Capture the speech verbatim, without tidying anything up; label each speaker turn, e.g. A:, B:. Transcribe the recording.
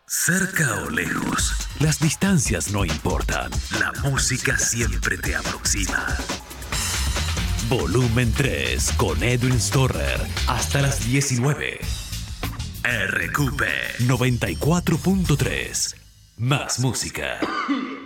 A: Cerca o lejos, las distancias no importan. La música siempre te aproxima. Volumen tres con Edwin Storer hasta las diecinueve. R Q P noventa y cuatro punto tres. Más música.